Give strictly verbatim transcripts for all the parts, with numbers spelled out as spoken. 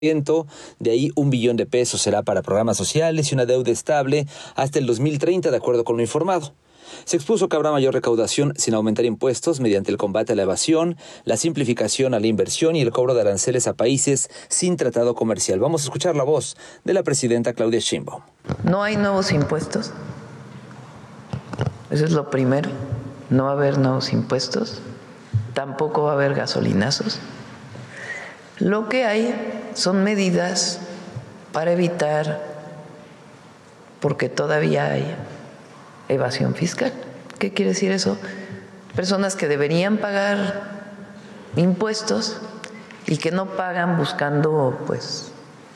De ahí un billón de pesos será para programas sociales y una deuda estable hasta el dos mil treinta, de acuerdo con lo informado. Se expuso que habrá mayor recaudación sin aumentar impuestos mediante el combate a la evasión, la simplificación a la inversión y el cobro de aranceles a países sin tratado comercial. Vamos a escuchar la voz de la presidenta Claudia Sheinbaum. No hay nuevos impuestos. Eso es lo primero. No va a haber nuevos impuestos. Tampoco va a haber gasolinazos. Lo que hay son medidas para evitar, porque todavía hay evasión fiscal. ¿Qué quiere decir eso? Personas que deberían pagar impuestos y que no pagan buscando, pues,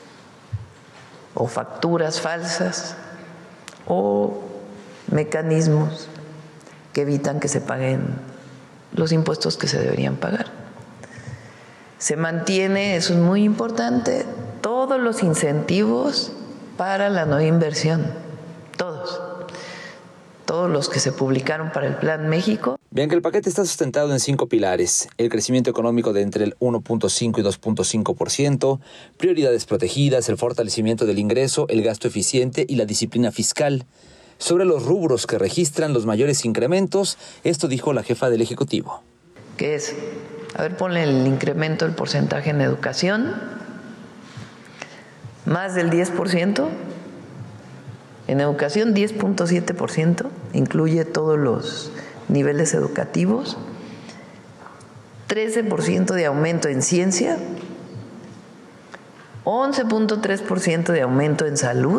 o facturas falsas o mecanismos que evitan que se paguen los impuestos que se deberían pagar. Se mantiene, eso es muy importante, todos los incentivos para la no inversión, todos. Todos los que se publicaron para el Plan México. Vean que el paquete está sustentado en cinco pilares: el crecimiento económico de entre el uno punto cinco y dos punto cinco por ciento, prioridades protegidas, el fortalecimiento del ingreso, el gasto eficiente y la disciplina fiscal. Sobre los rubros que registran los mayores incrementos, esto dijo la jefa del Ejecutivo. ¿Qué es? A ver, ponle el incremento del porcentaje en educación, más del diez por ciento. En educación, diez punto siete por ciento, incluye todos los niveles educativos, trece por ciento de aumento en ciencia, once punto tres por ciento de aumento en salud.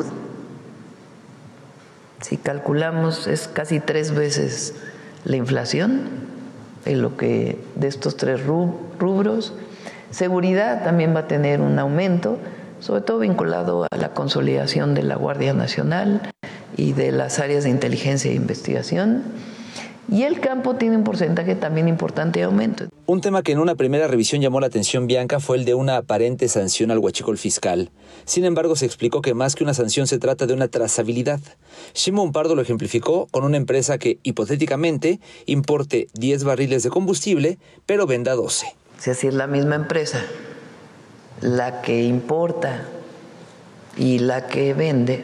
Si calculamos, es casi tres veces la inflación en lo que de estos tres rubros. Seguridad también va a tener un aumento, sobre todo vinculado a la consolidación de la Guardia Nacional y de las áreas de inteligencia e investigación. Y el campo tiene un porcentaje también importante de aumento. Un tema que en una primera revisión llamó la atención, Bianca, fue el de una aparente sanción al huachicol fiscal. Sin embargo, se explicó que más que una sanción se trata de una trazabilidad. Sheinbaum Pardo lo ejemplificó con una empresa que, hipotéticamente, importe diez barriles de combustible, pero venda doce. Es decir, la misma empresa, la que importa y la que vende,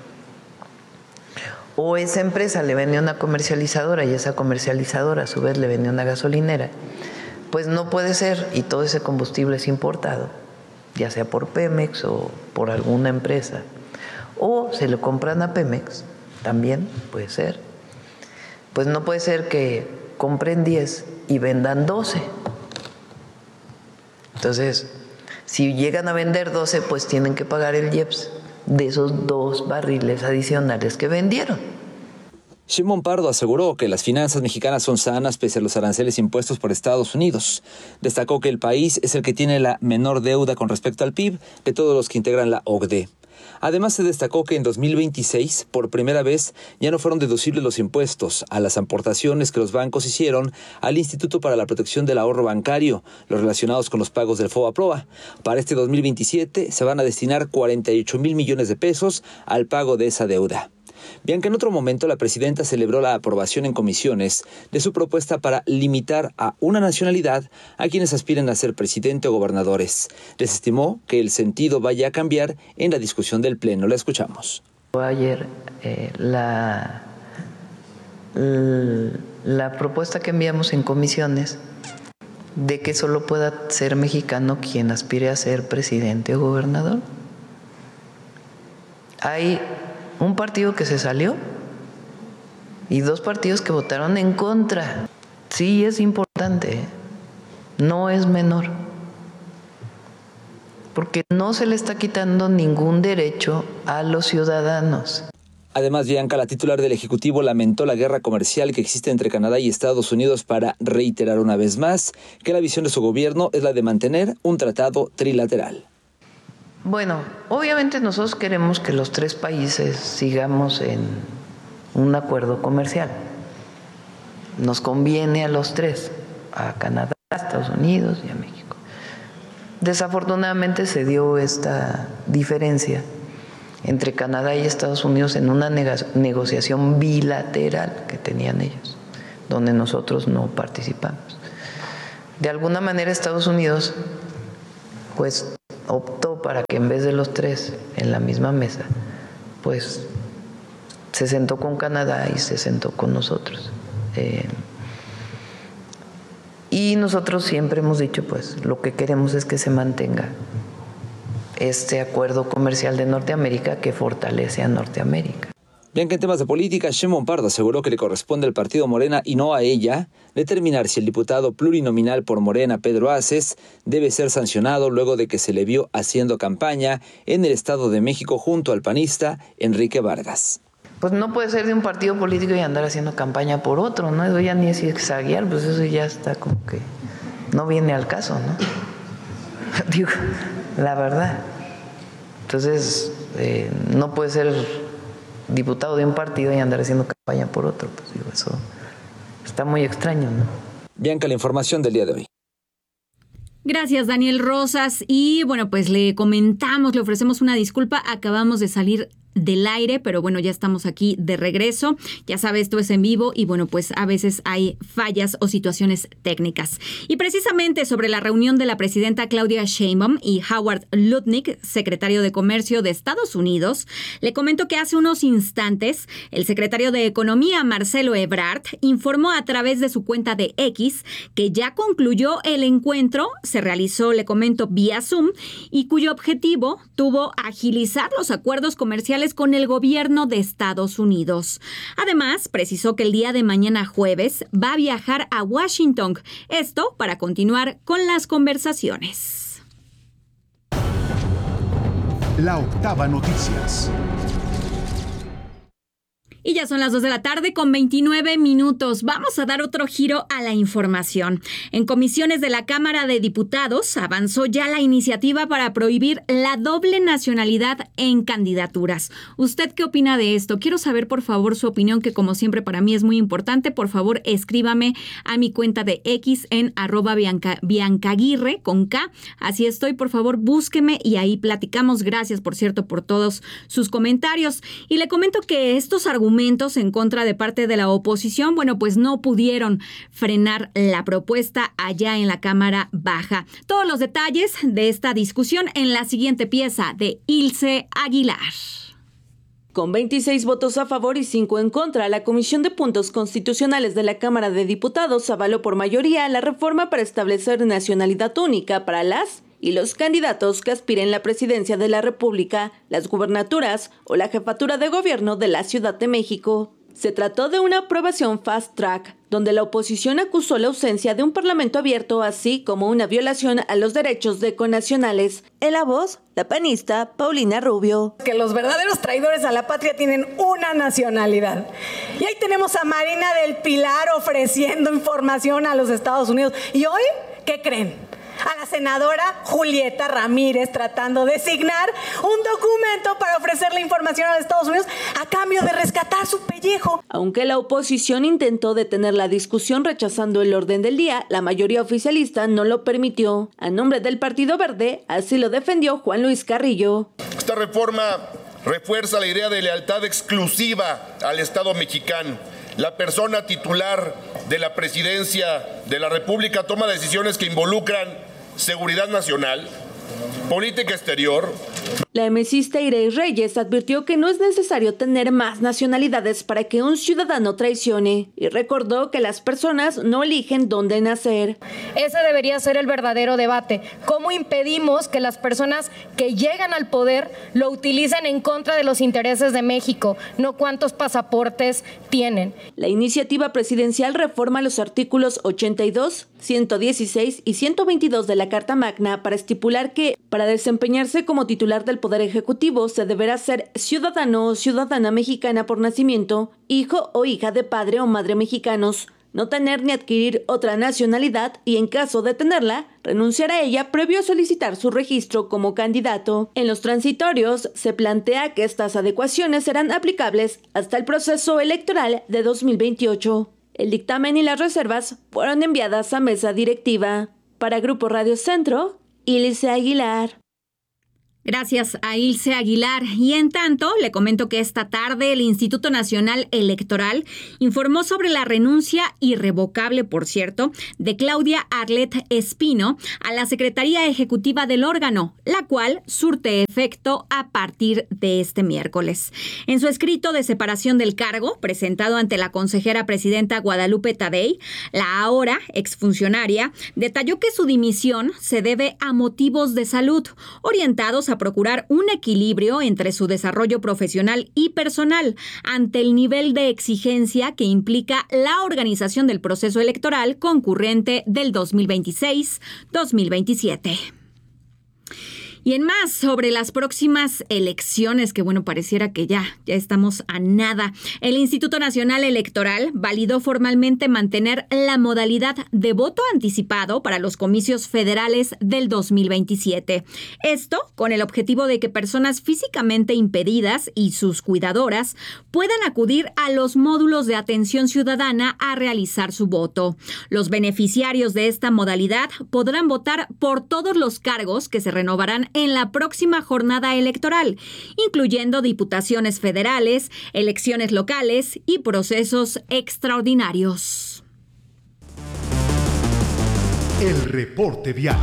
o esa empresa le vende a una comercializadora y esa comercializadora a su vez le vende a una gasolinera, pues no puede ser, y todo ese combustible es importado, ya sea por Pemex o por alguna empresa, o se lo compran a Pemex, también puede ser, pues no puede ser que compren diez y vendan doce. Entonces, si llegan a vender doce, pues tienen que pagar el I E P S de esos dos barriles adicionales que vendieron. Sheinbaum Pardo aseguró que las finanzas mexicanas son sanas pese a los aranceles impuestos por Estados Unidos. Destacó que el país es el que tiene la menor deuda con respecto al P I B de todos los que integran la O C D E. Además, se destacó que en dos mil veintiséis, por primera vez, ya no fueron deducibles los impuestos a las aportaciones que los bancos hicieron al Instituto para la Protección del Ahorro Bancario, los relacionados con los pagos del FOBAPROA. Para este dos mil veintisiete se van a destinar cuarenta y ocho mil millones de pesos al pago de esa deuda. Bien que en otro momento la presidenta celebró la aprobación en comisiones de su propuesta para limitar a una nacionalidad a quienes aspiren a ser presidente o gobernadores. Desestimó que el sentido vaya a cambiar en la discusión del Pleno. La escuchamos. Ayer eh, la, la propuesta que enviamos en comisiones de que solo pueda ser mexicano quien aspire a ser presidente o gobernador. Hay un partido que se salió y dos partidos que votaron en contra. Sí, es importante, no es menor, porque no se le está quitando ningún derecho a los ciudadanos. Además, Bianca, la titular del Ejecutivo, lamentó la guerra comercial que existe entre Canadá y Estados Unidos para reiterar una vez más que la visión de su gobierno es la de mantener un tratado trilateral. Bueno, obviamente nosotros queremos que los tres países sigamos en un acuerdo comercial. Nos conviene a los tres, a Canadá, a Estados Unidos y a México. Desafortunadamente se dio esta diferencia entre Canadá y Estados Unidos en una negociación bilateral que tenían ellos, donde nosotros no participamos. De alguna manera Estados Unidos pues optó forzó para que en vez de los tres en la misma mesa, pues se sentó con Canadá y se sentó con nosotros. Eh, y nosotros siempre hemos dicho, pues, lo que queremos es que se mantenga este acuerdo comercial de Norteamérica que fortalece a Norteamérica. Bien que en temas de política, Sheinbaum Pardo aseguró que le corresponde al partido Morena y no a ella determinar si el diputado plurinominal por Morena, Pedro Aces, debe ser sancionado luego de que se le vio haciendo campaña en el Estado de México junto al panista Enrique Vargas. Pues no puede ser de un partido político y andar haciendo campaña por otro, ¿no? Eso ya ni es exagerar, pues eso ya está como que no viene al caso, ¿no? Digo, la verdad. Entonces, eh, no puede ser diputado de un partido y andar haciendo campaña por otro. Pues digo, eso está muy extraño, ¿no? Bianca, la información del día de hoy. Gracias, Daniel Rosas. Y bueno, pues le comentamos, le ofrecemos una disculpa. Acabamos de salir del aire, pero bueno, ya estamos aquí de regreso. Ya sabes, esto es en vivo y bueno, pues a veces hay fallas o situaciones técnicas. Y precisamente sobre la reunión de la presidenta Claudia Sheinbaum y Howard Lutnick, secretario de Comercio de Estados Unidos, le comento que hace unos instantes el secretario de Economía, Marcelo Ebrard, informó a través de su cuenta de X que ya concluyó el encuentro, se realizó, le comento, vía Zoom, y cuyo objetivo tuvo agilizar los acuerdos comerciales con el gobierno de Estados Unidos. Además, precisó que el día de mañana jueves va a viajar a Washington, esto para continuar con las conversaciones. La Octava Noticias. Y ya son las dos de la tarde con veintinueve minutos. Vamos a dar otro giro a la información. En comisiones de la Cámara de Diputados avanzó ya la iniciativa para prohibir la doble nacionalidad en candidaturas. ¿Usted qué opina de esto? Quiero saber, por favor, su opinión, que como siempre para mí es muy importante. Por favor, escríbame a mi cuenta de X en arroba Bianca, Biancaguirre con K. Así estoy, por favor, búsqueme y ahí platicamos. Gracias, por cierto, por todos sus comentarios. Y le comento que estos argumentos en contra de parte de la oposición, bueno, pues no pudieron frenar la propuesta allá en la Cámara Baja. Todos los detalles de esta discusión en la siguiente pieza de Ilse Aguilar. Con veintiséis votos a favor y cinco en contra, la Comisión de Puntos Constitucionales de la Cámara de Diputados avaló por mayoría la reforma para establecer nacionalidad única para las y los candidatos que aspiren la presidencia de la República, las gubernaturas o la jefatura de gobierno de la Ciudad de México. Se trató de una aprobación fast track, donde la oposición acusó la ausencia de un parlamento abierto, así como una violación a los derechos de connacionales. En la voz, la panista Paulina Rubio. Que los verdaderos traidores a la patria tienen una nacionalidad. Y ahí tenemos a Marina del Pilar ofreciendo información a los Estados Unidos. ¿Y hoy qué creen? A la senadora Julieta Ramírez tratando de signar un documento para ofrecerle información a los Estados Unidos a cambio de rescatar su pellejo. Aunque la oposición intentó detener la discusión rechazando el orden del día, la mayoría oficialista no lo permitió. A nombre del Partido Verde, así lo defendió Juan Luis Carrillo. Esta reforma refuerza la idea de lealtad exclusiva al Estado mexicano. La persona titular de la presidencia de la República toma decisiones que involucran seguridad nacional, política exterior. La emesista Irey Reyes advirtió que no es necesario tener más nacionalidades para que un ciudadano traicione y recordó que las personas no eligen dónde nacer. Ese debería ser el verdadero debate. ¿Cómo impedimos que las personas que llegan al poder lo utilicen en contra de los intereses de México, no cuántos pasaportes tienen? La iniciativa presidencial reforma los artículos ochenta y dos, ciento dieciséis y ciento veintidós de la Carta Magna para estipular que, para desempeñarse como titular del Poder Ejecutivo, se deberá ser ciudadano o ciudadana mexicana por nacimiento, hijo o hija de padre o madre mexicanos, no tener ni adquirir otra nacionalidad y, en caso de tenerla, renunciar a ella previo a solicitar su registro como candidato. En los transitorios se plantea que estas adecuaciones serán aplicables hasta el proceso electoral de dos mil veintiocho. El dictamen y las reservas fueron enviadas a mesa directiva. Para Grupo Radio Centro, Ilse Aguilar. Gracias a Ilse Aguilar. Y en tanto, le comento que esta tarde el Instituto Nacional Electoral informó sobre la renuncia irrevocable, por cierto, de Claudia Arlet Espino a la Secretaría Ejecutiva del órgano, la cual surte efecto a partir de este miércoles. En su escrito de separación del cargo, presentado ante la consejera presidenta Guadalupe Tadei, la ahora exfuncionaria detalló que su dimisión se debe a motivos de salud, orientados a procurar un equilibrio entre su desarrollo profesional y personal ante el nivel de exigencia que implica la organización del proceso electoral concurrente del dos mil veintiséis dos mil veintisiete. Y en más sobre las próximas elecciones, que bueno, pareciera que ya, ya estamos a nada. El Instituto Nacional Electoral validó formalmente mantener la modalidad de voto anticipado para los comicios federales del dos mil veintisiete. Esto con el objetivo de que personas físicamente impedidas y sus cuidadoras puedan acudir a los módulos de atención ciudadana a realizar su voto. Los beneficiarios de esta modalidad podrán votar por todos los cargos que se renovarán en la próxima jornada electoral, incluyendo diputaciones federales, elecciones locales y procesos extraordinarios. El reporte vial.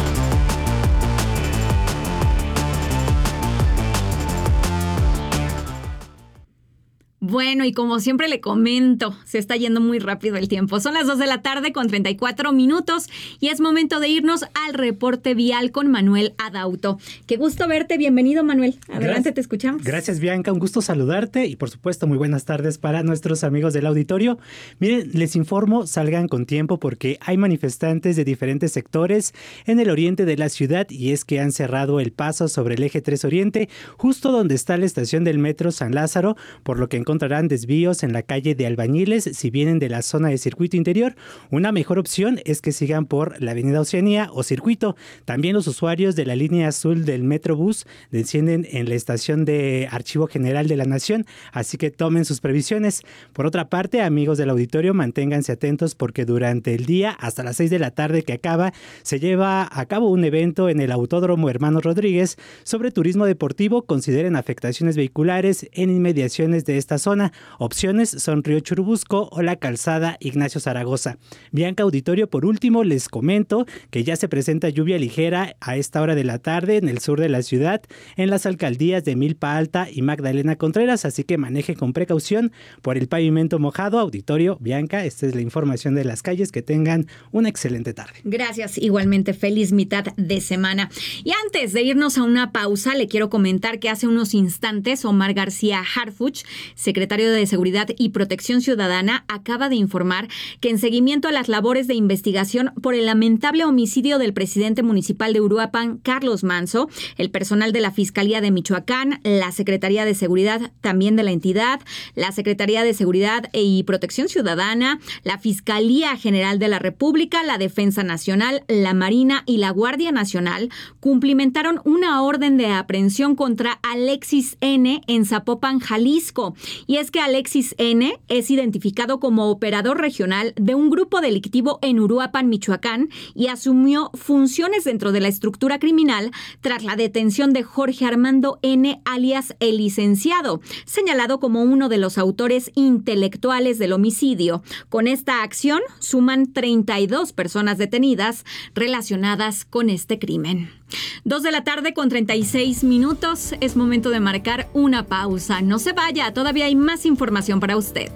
Bueno, y como siempre le comento, se está yendo muy rápido el tiempo. Son las dos de la tarde con treinta y cuatro minutos y es momento de irnos al reporte vial con Manuel Adauto. Qué gusto verte, bienvenido Manuel. Adelante, gracias, te escuchamos. Gracias Bianca, un gusto saludarte y por supuesto muy buenas tardes para nuestros amigos del auditorio. Miren, les informo, salgan con tiempo porque hay manifestantes de diferentes sectores en el oriente de la ciudad y es que han cerrado el paso sobre el eje tres Oriente, justo donde está la estación del metro San Lázaro, por lo que encontrarán desvíos en la calle de Albañiles si vienen de la zona de circuito interior. Una mejor opción es que sigan por la avenida Oceanía o circuito. También los usuarios de la línea azul del Metrobús descienden en la estación de Archivo General de la Nación, así que tomen sus previsiones. Por otra parte, amigos del auditorio, manténganse atentos porque durante el día, hasta las seis de la tarde que acaba, se lleva a cabo un evento en el Autódromo Hermanos Rodríguez sobre turismo deportivo. Consideren afectaciones vehiculares en inmediaciones de esta zona. Opciones son Río Churubusco o la calzada Ignacio Zaragoza. Bianca, auditorio, por último les comento que ya se presenta lluvia ligera a esta hora de la tarde en el sur de la ciudad, en las alcaldías de Milpa Alta y Magdalena Contreras, así que maneje con precaución por el pavimento mojado. Auditorio, Bianca, esta es la información de las calles. Que tengan una excelente tarde. Gracias, igualmente feliz mitad de semana. Y antes de irnos a una pausa, le quiero comentar que hace unos instantes Omar García Harfuch, secretario de Seguridad y Protección Ciudadana, acaba de informar que en seguimiento a las labores de investigación por el lamentable homicidio del presidente municipal de Uruapan, Carlos Manso, el personal de la Fiscalía de Michoacán, la Secretaría de Seguridad también de la entidad, la Secretaría de Seguridad y Protección Ciudadana, la Fiscalía General de la República, la Defensa Nacional, la Marina y la Guardia Nacional cumplimentaron una orden de aprehensión contra Alexis N. en Zapopan, Jalisco. Y es que Alexis N. es identificado como operador regional de un grupo delictivo en Uruapan, Michoacán, y asumió funciones dentro de la estructura criminal tras la detención de Jorge Armando N., alias El Licenciado, señalado como uno de los autores intelectuales del homicidio. Con esta acción suman treinta y dos personas detenidas relacionadas con este crimen. Dos de la tarde con treinta y seis minutos. Es momento de marcar una pausa. No se vaya, todavía hay más información para usted.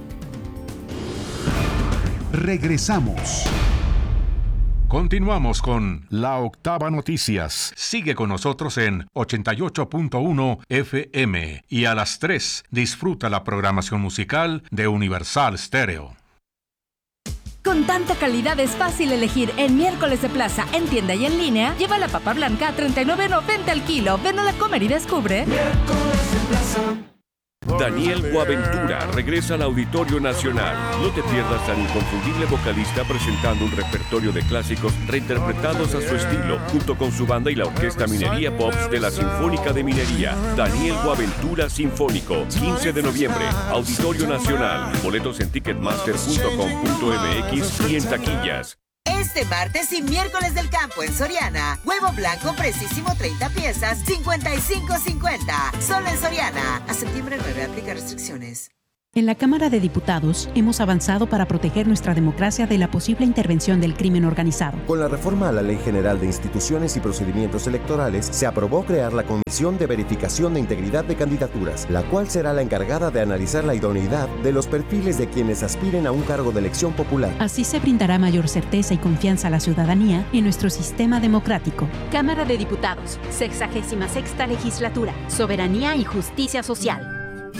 Regresamos. Continuamos con La Octava Noticias. Sigue con nosotros en ochenta y ocho punto uno F M y a las tres disfruta la programación musical de Universal Stereo. Con tanta calidad es fácil elegir. En Miércoles de Plaza, en tienda y en línea, lleva la papa blanca a treinta y nueve noventa al kilo. Ven a comer y descubre. Miércoles de Plaza. Daniel Boaventura regresa al Auditorio Nacional. No te pierdas al inconfundible vocalista presentando un repertorio de clásicos reinterpretados a su estilo, junto con su banda y la Orquesta Minería Pops de la Sinfónica de Minería. Daniel Boaventura Sinfónico, quince de noviembre, Auditorio Nacional. Boletos en ticketmaster punto com punto m x y en taquillas. Es Este martes y miércoles del campo en Soriana. Huevo blanco precisísimo treinta piezas, cincuenta y cinco cincuenta. Solo en Soriana. A septiembre nueve, aplica restricciones. En la Cámara de Diputados hemos avanzado para proteger nuestra democracia de la posible intervención del crimen organizado. Con la reforma a la Ley General de Instituciones y Procedimientos Electorales, se aprobó crear la Comisión de Verificación de Integridad de Candidaturas, la cual será la encargada de analizar la idoneidad de los perfiles de quienes aspiren a un cargo de elección popular. Así se brindará mayor certeza y confianza a la ciudadanía en nuestro sistema democrático. Cámara de Diputados, sexagésima sexta legislatura, Soberanía y Justicia Social.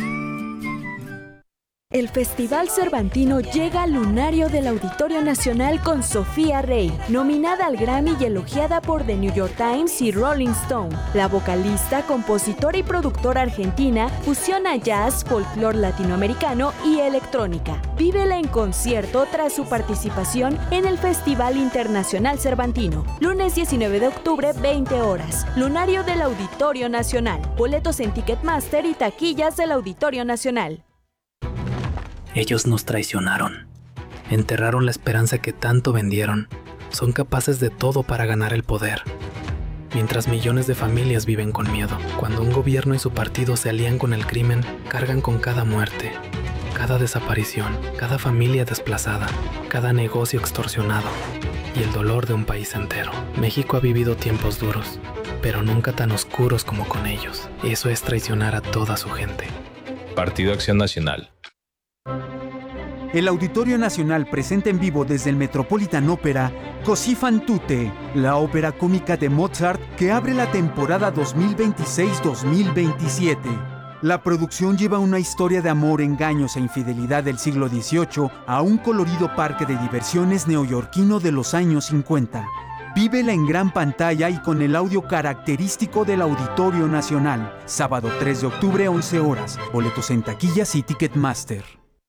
El Festival Cervantino llega al lunario del Auditorio Nacional con Sofía Rey, nominada al Grammy y elogiada por The New York Times y Rolling Stone. La vocalista, compositora y productora argentina fusiona jazz, folclore latinoamericano y electrónica. Vívela en concierto tras su participación en el Festival Internacional Cervantino. Lunes diecinueve de octubre, veinte horas. Lunario del Auditorio Nacional. Boletos en Ticketmaster y taquillas del Auditorio Nacional. Ellos nos traicionaron, enterraron la esperanza que tanto vendieron, son capaces de todo para ganar el poder. Mientras millones de familias viven con miedo, cuando un gobierno y su partido se alían con el crimen, cargan con cada muerte, cada desaparición, cada familia desplazada, cada negocio extorsionado y el dolor de un país entero. México ha vivido tiempos duros, pero nunca tan oscuros como con ellos. Eso es traicionar a toda su gente. Partido Acción Nacional. El Auditorio Nacional presenta en vivo desde el Metropolitan Opera Così fan tutte, la ópera cómica de Mozart que abre la temporada dos mil veintiséis dos mil veintisiete. La producción lleva una historia de amor, engaños e infidelidad del siglo dieciocho a un colorido parque de diversiones neoyorquino de los años cincuenta. Vívela en gran pantalla y con el audio característico del Auditorio Nacional. Sábado tres de octubre, once horas. Boletos en taquillas y Ticketmaster.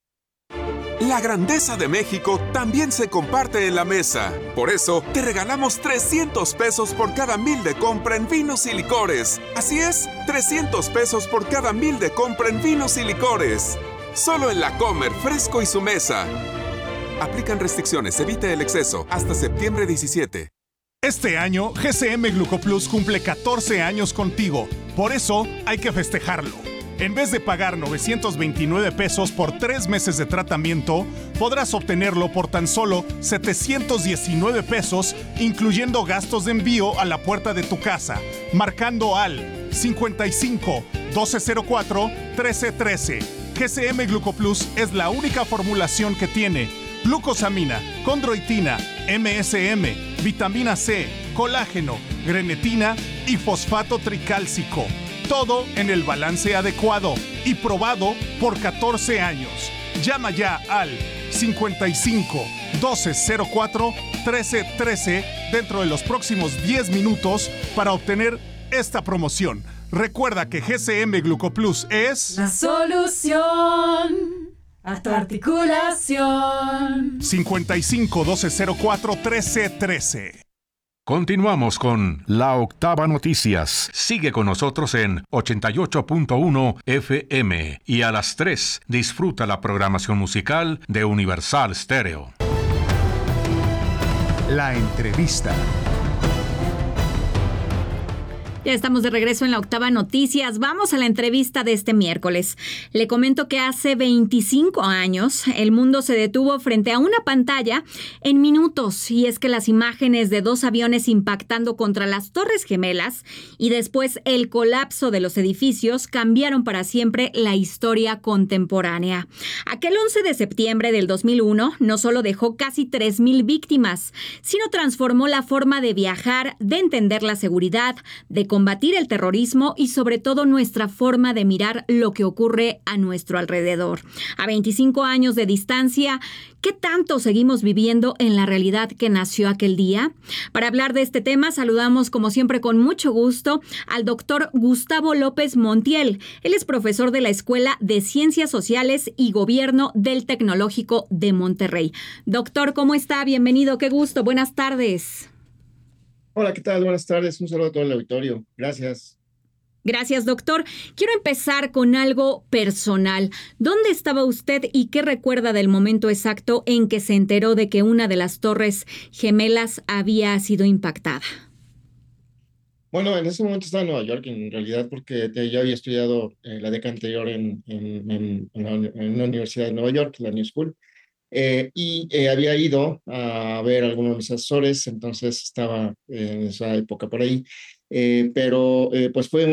La grandeza de México también se comparte en la mesa. Por eso, te regalamos trescientos pesos por cada mil de compra en vinos y licores. Así es, trescientos pesos por cada mil de compra en vinos y licores. Solo en La Comer, Fresco y su mesa. Aplican restricciones, evite el exceso. Hasta septiembre diecisiete. Este año, G C M Glucoplus cumple catorce años contigo. Por eso, hay que festejarlo. En vez de pagar novecientos veintinueve pesos por tres meses de tratamiento, podrás obtenerlo por tan solo setecientos diecinueve pesos, incluyendo gastos de envío a la puerta de tu casa, marcando al cincuenta y cinco, doce cero cuatro, trece trece. G C M Glucoplus es la única formulación que tiene glucosamina, condroitina, M S M, vitamina C, colágeno, grenetina y fosfato tricálcico. Todo en el balance adecuado y probado por catorce años. Llama ya al cincuenta y cinco, doce cero cuatro, trece trece dentro de los próximos diez minutos para obtener esta promoción. Recuerda que G C M Glucoplus es la solución a tu articulación. cincuenta y cinco, doce cero cuatro, trece trece. Continuamos con La Octava Noticias. Sigue con nosotros en ochenta y ocho punto uno F M y a las tres disfruta la programación musical de Universal Stereo. La entrevista. Ya estamos de regreso en La Octava Noticias. Vamos a la entrevista de este miércoles. Le comento que hace veinticinco años el mundo se detuvo frente a una pantalla en minutos. Y es que las imágenes de dos aviones impactando contra las Torres Gemelas y después el colapso de los edificios cambiaron para siempre la historia contemporánea. Aquel once de septiembre del dos mil uno no solo dejó casi tres mil víctimas, sino transformó la forma de viajar, de entender la seguridad, de combatir el terrorismo y sobre todo nuestra forma de mirar lo que ocurre a nuestro alrededor. A veinticinco años de distancia, ¿qué tanto seguimos viviendo en la realidad que nació aquel día? Para hablar de este tema, saludamos como siempre con mucho gusto al doctor Gustavo López Montiel. Él es profesor de la Escuela de Ciencias Sociales y Gobierno del Tecnológico de Monterrey. Doctor, ¿cómo está? Bienvenido, qué gusto. Buenas tardes. Hola, ¿qué tal? Buenas tardes. Un saludo a todo el auditorio. Gracias. Gracias, doctor. Quiero empezar con algo personal. ¿Dónde estaba usted y qué recuerda del momento exacto en que se enteró de que una de las torres gemelas había sido impactada? Bueno, en ese momento estaba en Nueva York, en realidad, porque ya había estudiado eh, la década anterior en, en, en, en, la, en una universidad de Nueva York, la New School, eh, y eh, había ido a ver a algunos de mis asesores, entonces estaba en esa época por ahí. Eh, pero eh, pues fue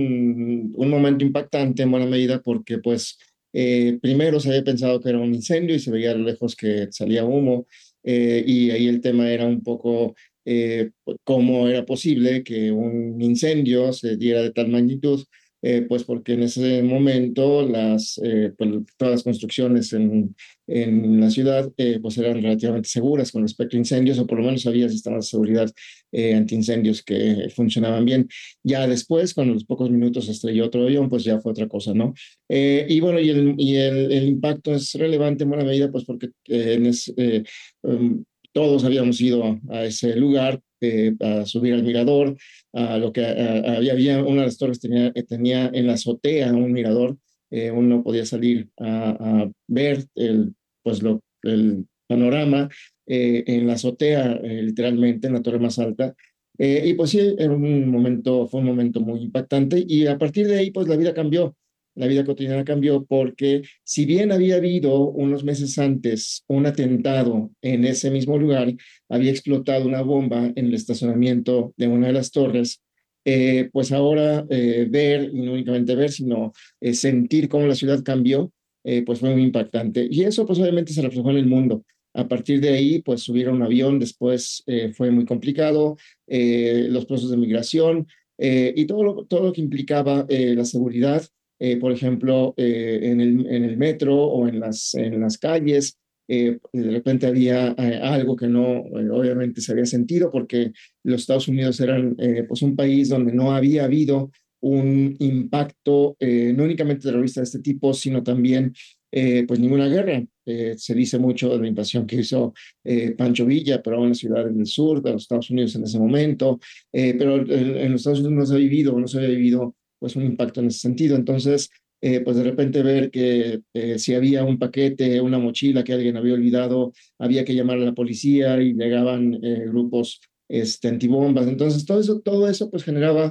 un, un momento impactante en buena medida porque pues eh, primero se había pensado que era un incendio y se veía a lo lejos que salía humo, eh, y ahí el tema era un poco eh, cómo era posible que un incendio se diera de tal magnitud, eh, pues porque en ese momento las, eh, pues, todas las construcciones en, en la ciudad eh, pues eran relativamente seguras con respecto a incendios, o por lo menos había sistemas de seguridad eh, antiincendios que funcionaban bien. Ya después, cuando a los pocos minutos se estrelló otro avión, pues ya fue otra cosa, ¿no? Eh, y bueno, y, el, y el, el impacto es relevante en buena medida, pues porque eh, en es, eh, um, todos habíamos ido a, a ese lugar eh, a subir al mirador, a lo que a, a, había, una de las torres tenía, tenía en la azotea un mirador, eh, uno podía salir a, a ver el, pues lo, el panorama eh, en la azotea, eh, literalmente en la torre más alta, eh, y pues sí, era un momento, fue un momento muy impactante, y a partir de ahí pues la vida cambió. La vida cotidiana cambió porque si bien había habido unos meses antes un atentado en ese mismo lugar, había explotado una bomba en el estacionamiento de una de las torres, eh, pues ahora eh, ver, y no únicamente ver, sino eh, sentir cómo la ciudad cambió, eh, pues fue muy impactante. Y eso pues obviamente se reflejó en el mundo. A partir de ahí, pues subir a un avión después eh, fue muy complicado, eh, los procesos de migración eh, y todo lo, todo lo que implicaba eh, la seguridad. Eh, por ejemplo, eh, en, el, en el metro o en las, en las calles, eh, de repente había eh, algo que no, eh, obviamente se había sentido porque los Estados Unidos eran eh, pues un país donde no había habido un impacto eh, no únicamente terrorista de este tipo, sino también eh, pues ninguna guerra. Eh, se dice mucho de la invasión que hizo eh, Pancho Villa, pero en una ciudad en el sur de los Estados Unidos en ese momento, eh, pero en, en los Estados Unidos no se ha vivido, no se había vivido pues un impacto en ese sentido. Entonces, eh, pues de repente ver que eh, si había un paquete, una mochila que alguien había olvidado, había que llamar a la policía y llegaban eh, grupos este, antibombas. Entonces, todo eso, todo eso pues generaba,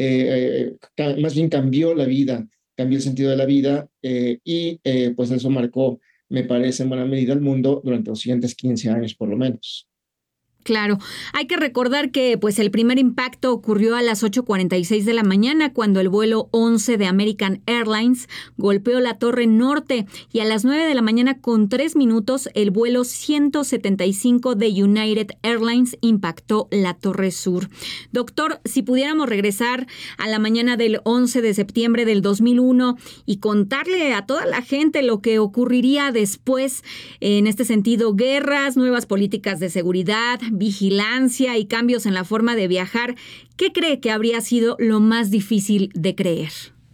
eh, eh, más bien cambió la vida, cambió el sentido de la vida, eh, y eh, pues eso marcó, me parece, en buena medida el mundo durante los siguientes quince años por lo menos. Claro, hay que recordar que pues el primer impacto ocurrió a las ocho cuarenta y seis de la mañana cuando el vuelo once de American Airlines golpeó la torre norte, y a las nueve de la mañana con tres minutos el vuelo ciento setenta y cinco de United Airlines impactó la torre sur. Doctor, si pudiéramos regresar a la mañana del once de septiembre del dos mil uno y contarle a toda la gente lo que ocurriría después, en este sentido, guerras, nuevas políticas de seguridad, vigilancia y cambios en la forma de viajar, ¿qué cree que habría sido lo más difícil de creer?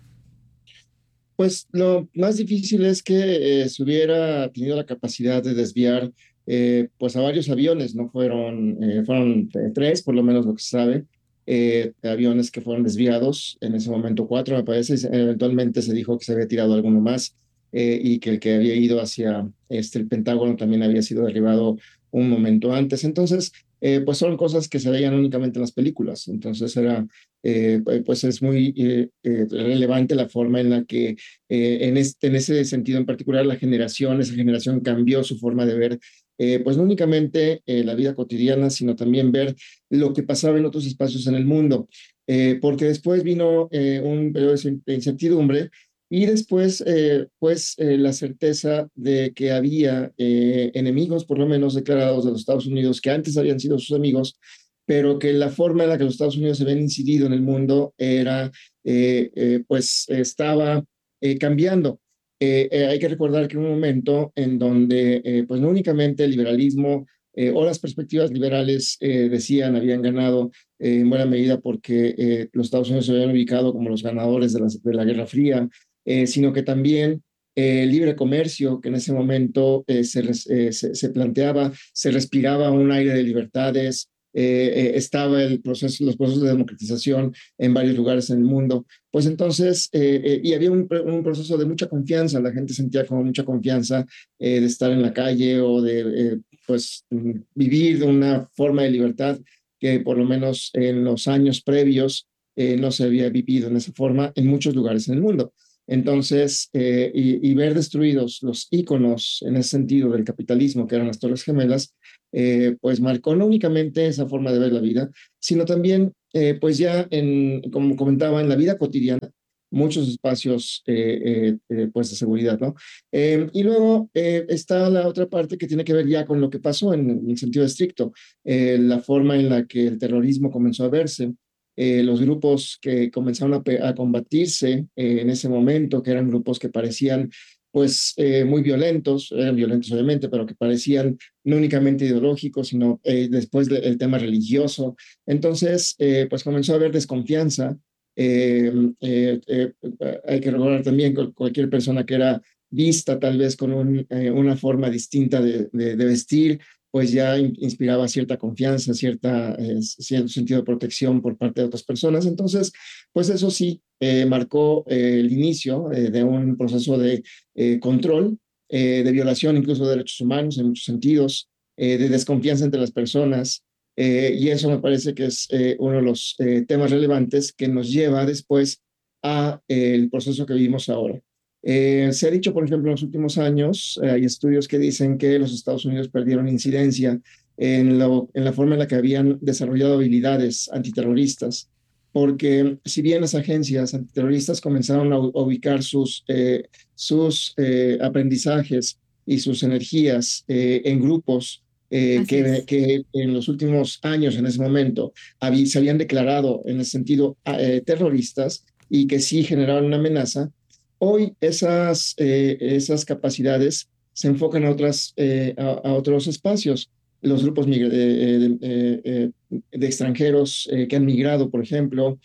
Pues lo más difícil es que eh, se hubiera tenido la capacidad de desviar eh, pues a varios aviones, no fueron, eh, fueron eh, tres, por lo menos lo que se sabe, eh, aviones que fueron desviados, en ese momento cuatro me parece, eventualmente se dijo que se había tirado alguno más, eh, y que el que había ido hacia este, el Pentágono también había sido derribado un momento antes. Entonces, eh, pues son cosas que se veían únicamente en las películas. Entonces era, eh, pues es muy eh, eh, relevante la forma en la que eh, en, este, en ese sentido en particular la generación, esa generación cambió su forma de ver, eh, pues no únicamente eh, la vida cotidiana, sino también ver lo que pasaba en otros espacios en el mundo. Eh, porque después vino eh, un periodo de incertidumbre. Y después, eh, pues, eh, la certeza de que había eh, enemigos, por lo menos declarados de los Estados Unidos, que antes habían sido sus amigos, pero que la forma en la que los Estados Unidos se habían incidido en el mundo era, eh, eh, pues, estaba eh, cambiando. Eh, eh, hay que recordar que en un momento en donde, eh, pues, no únicamente el liberalismo eh, o las perspectivas liberales eh, decían, habían ganado eh, en buena medida porque eh, los Estados Unidos se habían ubicado como los ganadores de la, de la Guerra Fría, Eh, sino que también eh, el libre comercio, que en ese momento eh, se, eh, se, se planteaba, se respiraba un aire de libertades, eh, eh, estaba el proceso, los procesos de democratización en varios lugares en el mundo, pues entonces, eh, eh, y había un, un proceso de mucha confianza, la gente sentía como mucha confianza eh, de estar en la calle o de, eh, pues, vivir de una forma de libertad que por lo menos en los años previos eh, no se había vivido en esa forma en muchos lugares en el mundo. Entonces, eh, y, y ver destruidos los íconos en ese sentido del capitalismo, que eran las Torres Gemelas, eh, pues marcó no únicamente esa forma de ver la vida, sino también, eh, pues ya, en, como comentaba, en la vida cotidiana, muchos espacios eh, eh, eh, pues de seguridad, ¿no? Eh, y luego eh, está la otra parte que tiene que ver ya con lo que pasó en, en el sentido estricto, eh, la forma en la que el terrorismo comenzó a verse, eh, los grupos que comenzaron a, a combatirse eh, en ese momento, que eran grupos que parecían pues eh, muy violentos, eran violentos obviamente, pero que parecían no únicamente ideológicos, sino eh, después del tema religioso. Entonces, eh, pues comenzó a haber desconfianza. Eh, eh, eh, hay que recordar también que cualquier persona que era vista tal vez con un, eh, una forma distinta de, de, de vestir, pues ya in, inspiraba cierta confianza, cierta, eh, cierto sentido de protección por parte de otras personas. Entonces, pues eso sí, eh, marcó eh, el inicio eh, de un proceso de eh, control, eh, de violación incluso de derechos humanos en muchos sentidos, eh, de desconfianza entre las personas, eh, y eso me parece que es eh, uno de los eh, temas relevantes que nos lleva después a eh, el proceso que vivimos ahora. Eh, se ha dicho, por ejemplo, en los últimos años, eh, hay estudios que dicen que los Estados Unidos perdieron incidencia en, lo, en la forma en la que habían desarrollado habilidades antiterroristas, porque si bien las agencias antiterroristas comenzaron a, a ubicar sus, eh, sus eh, aprendizajes y sus energías eh, en grupos eh, que, que en los últimos años, en ese momento, habí, se habían declarado en ese sentido eh, terroristas y que sí generaban una amenaza, hoy esas, eh, esas capacidades se enfocan a, otras, eh, a, a otros espacios. Los grupos eh, de, eh, de extranjeros eh, que han migrado, por ejemplo,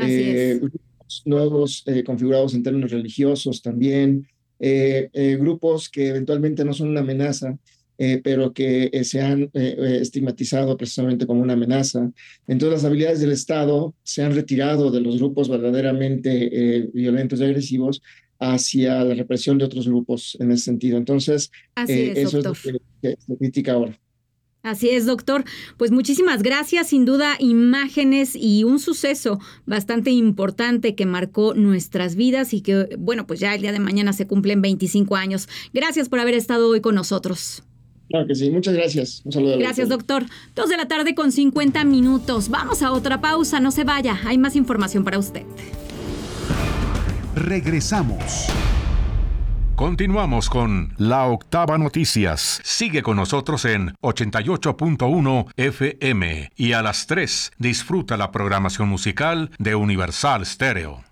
eh, grupos nuevos eh, configurados en términos religiosos también, eh, eh, grupos que eventualmente no son una amenaza, eh, pero que eh, se han eh, estigmatizado precisamente como una amenaza. Entonces las habilidades del Estado se han retirado de los grupos verdaderamente eh, violentos y agresivos hacia la represión de otros grupos en ese sentido. Entonces, eh, es, eso doctor. es lo que, que se critica ahora. Así es, doctor. Pues muchísimas gracias. Sin duda, imágenes y un suceso bastante importante que marcó nuestras vidas y que, bueno, pues ya el día de mañana se cumplen veinticinco años. Gracias por haber estado hoy con nosotros. Claro que sí, muchas gracias. Un saludo. Gracias, doctor. Dos de la tarde con cincuenta minutos. Vamos a otra pausa, no se vaya. Hay más información para usted. Regresamos. Continuamos con La Octava Noticias. Sigue con nosotros en ochenta y ocho punto uno F M y a las tres disfruta la programación musical de Universal Stereo.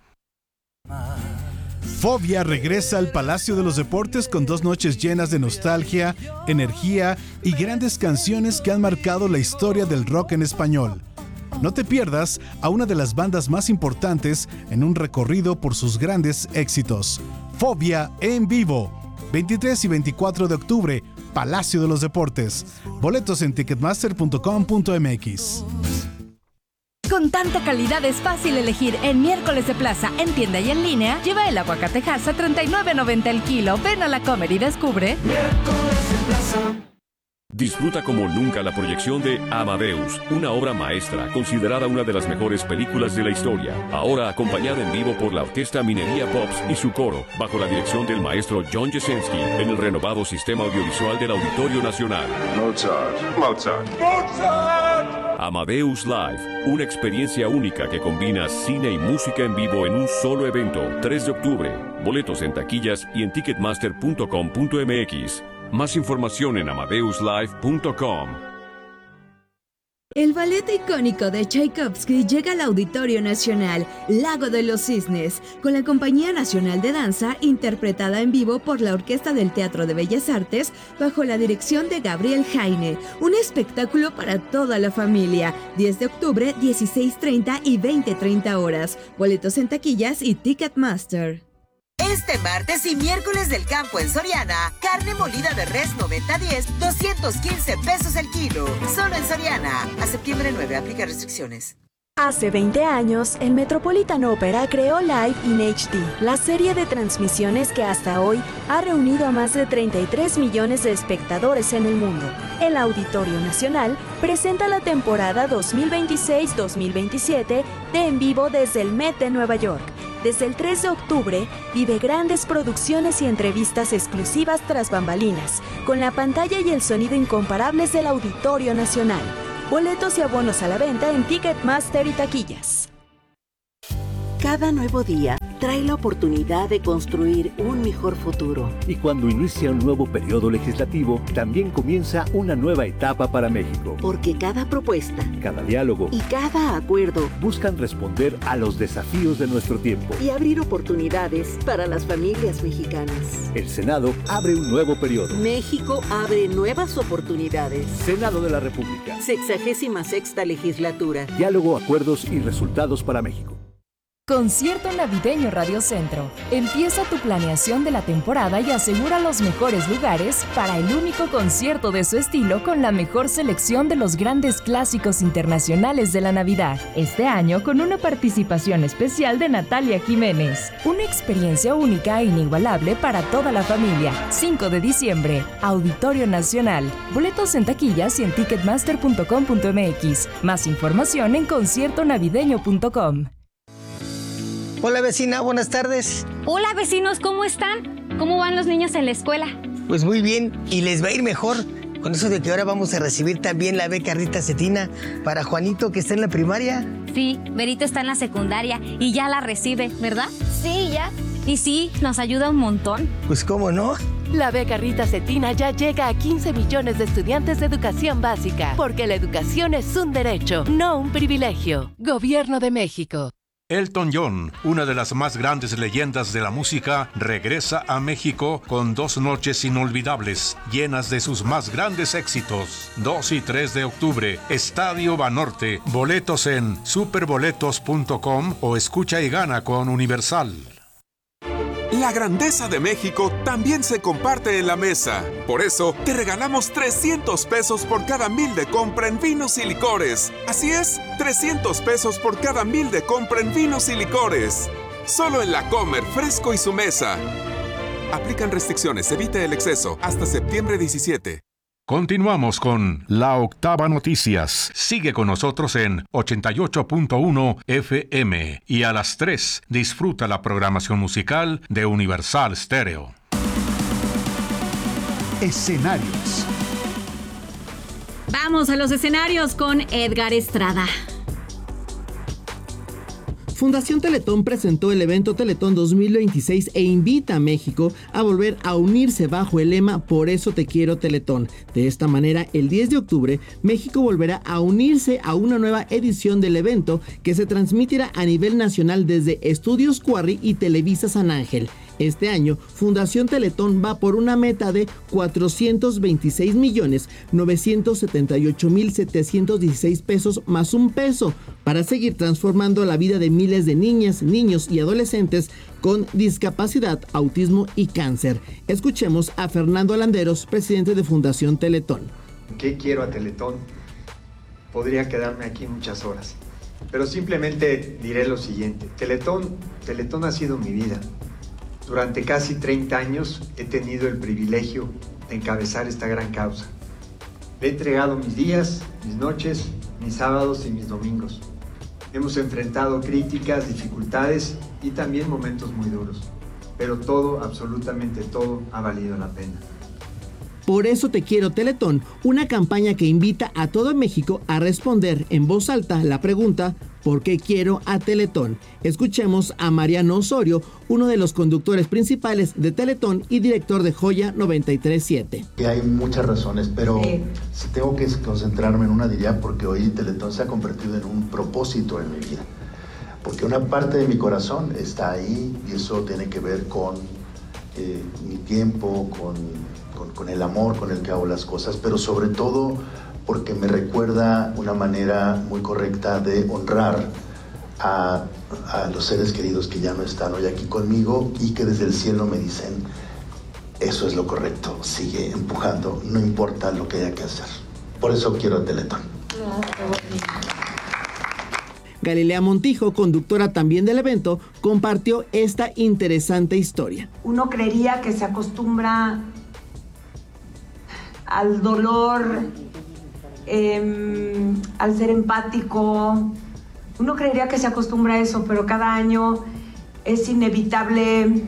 Fobia regresa al Palacio de los Deportes con dos noches llenas de nostalgia, energía y grandes canciones que han marcado la historia del rock en español. No te pierdas a una de las bandas más importantes en un recorrido por sus grandes éxitos. Fobia en vivo, veintitrés y veinticuatro de octubre, Palacio de los Deportes. Boletos en ticketmaster punto com punto m x. Con tanta calidad es fácil elegir. En miércoles de plaza, en tienda y en línea, lleva el aguacate Hass a treinta y nueve noventa el kilo. Ven a la Comer y descubre. Miércoles de plaza. Disfruta como nunca la proyección de Amadeus, una obra maestra considerada una de las mejores películas de la historia. Ahora acompañada en vivo por la Orquesta Minería Pops y su coro, bajo la dirección del maestro John Jesensky, en el renovado sistema audiovisual del Auditorio Nacional. Mozart, Mozart, Mozart. Amadeus Live, una experiencia única que combina cine y música en vivo en un solo evento. tres de octubre. Boletos en taquillas y en ticketmaster punto com punto m x. Más información en amadeus live punto com. El ballet icónico de Tchaikovsky llega al Auditorio Nacional, Lago de los Cisnes, con la Compañía Nacional de Danza, interpretada en vivo por la Orquesta del Teatro de Bellas Artes, bajo la dirección de Gabriel Jaine. Un espectáculo para toda la familia. diez de octubre, dieciséis treinta y veinte treinta horas. Boletos en taquillas y Ticketmaster. Este martes y miércoles del campo en Soriana, carne molida de res noventa diez, doscientos quince pesos el kilo. Solo en Soriana. A septiembre nueve, aplica restricciones. Hace veinte años, el Metropolitan Opera creó Live in H D, la serie de transmisiones que hasta hoy ha reunido a más de treinta y tres millones de espectadores en el mundo. El Auditorio Nacional presenta la temporada dos mil veintiséis dos mil veintisiete de En Vivo desde el Met de Nueva York. Desde el tres de octubre, vive grandes producciones y entrevistas exclusivas tras bambalinas, con la pantalla y el sonido incomparables del Auditorio Nacional. Boletos y abonos a la venta en Ticketmaster y taquillas. Cada nuevo día trae la oportunidad de construir un mejor futuro. Y cuando inicia un nuevo periodo legislativo, también comienza una nueva etapa para México. Porque cada propuesta, cada diálogo y cada acuerdo buscan responder a los desafíos de nuestro tiempo y abrir oportunidades para las familias mexicanas. El Senado abre un nuevo periodo. México abre nuevas oportunidades. Senado de la República. Sexagésima sexta legislatura. Diálogo, acuerdos y resultados para México. Concierto Navideño Radio Centro. Empieza tu planeación de la temporada y asegura los mejores lugares para el único concierto de su estilo con la mejor selección de los grandes clásicos internacionales de la Navidad. Este año con una participación especial de Natalia Jiménez. Una experiencia única e inigualable para toda la familia. cinco de diciembre, Auditorio Nacional. Boletos en taquillas y en ticketmaster punto com punto m x. Más información en concierto navideño punto com. Hola vecina, buenas tardes. Hola vecinos, ¿cómo están? ¿Cómo van los niños en la escuela? Pues muy bien, y les va a ir mejor con eso de que ahora vamos a recibir también la beca Rita Cetina para Juanito, que está en la primaria. Sí, Berito está en la secundaria y ya la recibe, ¿verdad? Sí, ya. Y sí, nos ayuda un montón. Pues cómo no. La beca Rita Cetina ya llega a quince millones de estudiantes de educación básica, porque la educación es un derecho, no un privilegio. Gobierno de México. Elton John, una de las más grandes leyendas de la música, regresa a México con dos noches inolvidables, llenas de sus más grandes éxitos. dos y tres de octubre, Estadio Banorte. Boletos en superboletos punto com o escucha y gana con Universal. La grandeza de México también se comparte en la mesa. Por eso, te regalamos trescientos pesos por cada mil de compra en vinos y licores. Así es, trescientos pesos por cada mil de compra en vinos y licores. Solo en La Comer, Fresco y Su Mesa. Aplican restricciones, evite el exceso. Hasta septiembre diecisiete. Continuamos con La Octava Noticias. Sigue con nosotros en ochenta y ocho punto uno F M y a las tres disfruta la programación musical de Universal Stereo. Escenarios. Vamos a los escenarios con Edgar Estrada. Fundación Teletón presentó el evento Teletón dos mil veintiséis e invita a México a volver a unirse bajo el lema Por eso te quiero Teletón. De esta manera, el diez de octubre, México volverá a unirse a una nueva edición del evento que se transmitirá a nivel nacional desde Estudios Quarry y Televisa San Ángel. Este año, Fundación Teletón va por una meta de cuatrocientos veintiséis millones novecientos setenta y ocho mil setecientos dieciséis pesos más un peso para seguir transformando la vida de miles de niñas, niños y adolescentes con discapacidad, autismo y cáncer. Escuchemos a Fernando Landeros, presidente de Fundación Teletón. ¿Qué quiero a Teletón? Podría quedarme aquí muchas horas, pero simplemente diré lo siguiente. Teletón, Teletón ha sido mi vida. Durante casi treinta años he tenido el privilegio de encabezar esta gran causa. Le he entregado mis días, mis noches, mis sábados y mis domingos. Hemos enfrentado críticas, dificultades y también momentos muy duros. Pero todo, absolutamente todo, ha valido la pena. Por eso te quiero Teletón, una campaña que invita a todo México a responder en voz alta la pregunta ¿por qué quiero a Teletón? Escuchemos a Mariano Osorio, uno de los conductores principales de Teletón y director de Joya noventa y tres siete. Y hay muchas razones, pero sí. Si tengo que concentrarme en una, diría porque hoy Teletón se ha convertido en un propósito en mi vida. Porque una parte de mi corazón está ahí y eso tiene que ver con eh, mi tiempo, con, con, con el amor con el que hago las cosas, pero sobre todo porque me recuerda una manera muy correcta de honrar a, a los seres queridos que ya no están hoy aquí conmigo y que desde el cielo me dicen, eso es lo correcto, sigue empujando, no importa lo que haya que hacer. Por eso quiero Teletón. Galilea Montijo, conductora también del evento, compartió esta interesante historia. Uno creería que se acostumbra al dolor, eh, al ser empático. Uno creería que se acostumbra a eso, pero cada año es inevitable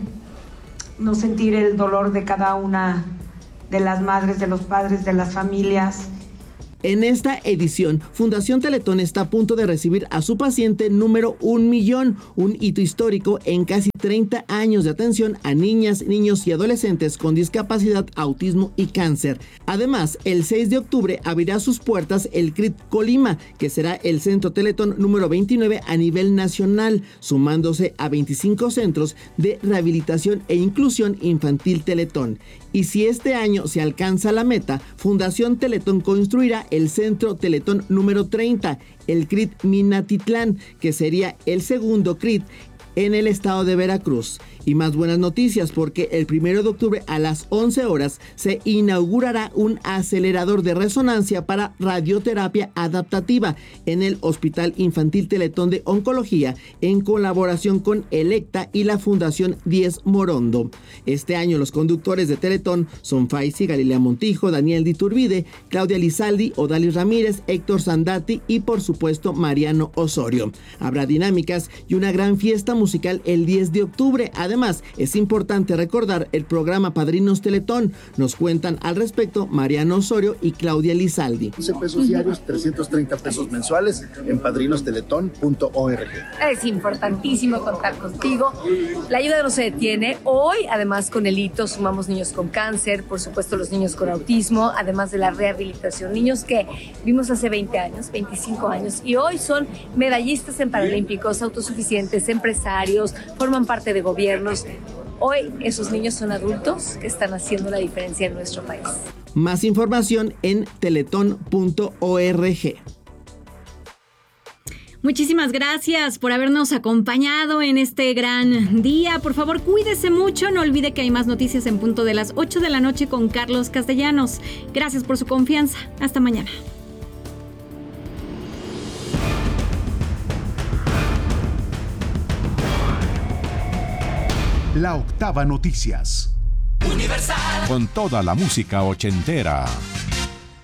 no sentir el dolor de cada una de las madres, de los padres, de las familias. En esta edición, Fundación Teletón está a punto de recibir a su paciente número un millón, un hito histórico en casi treinta años de atención a niñas, niños y adolescentes con discapacidad, autismo y cáncer. Además, el seis de octubre abrirá sus puertas el C R I T Colima, que será el Centro Teletón número veintinueve a nivel nacional, sumándose a veinticinco centros de rehabilitación e inclusión infantil Teletón. Y si este año se alcanza la meta, Fundación Teletón construirá el Centro Teletón número treinta, el C R I T Minatitlán, que sería el segundo C R I T en el estado de Veracruz. Y más buenas noticias, porque el primero de octubre a las once horas se inaugurará un acelerador de resonancia para radioterapia adaptativa en el Hospital Infantil Teletón de Oncología, en colaboración con Electa y la Fundación diez Morondo. Este año los conductores de Teletón son Faisy, Galilea Montijo, Daniel Diturbide, Claudia Lizaldi, Odalis Ramírez, Héctor Sandati y por supuesto Mariano Osorio. Habrá dinámicas y una gran fiesta musical el diez de octubre. Además, es importante recordar el programa Padrinos Teletón. Nos cuentan al respecto Mariano Osorio y Claudia Lizaldi. once pesos diarios, trescientos treinta pesos mensuales en padrinos teletón punto org. Es importantísimo contar contigo. La ayuda no se detiene. Hoy, además, con el hito sumamos niños con cáncer, por supuesto los niños con autismo, además de la rehabilitación. Niños que vimos hace veinte años, veinticinco años, y hoy son medallistas en Paralímpicos, autosuficientes, empresarios, forman parte de gobiernos. Hoy esos niños son adultos que están haciendo la diferencia en nuestro país. Más información en teletón punto org. Muchísimas gracias por habernos acompañado en este gran día. Por favor, cuídese mucho. No olvide que hay más noticias en punto de las ocho de la noche con Carlos Castellanos. Gracias por su confianza. Hasta mañana. La Octava Noticias. Universal. Con toda la música ochentera.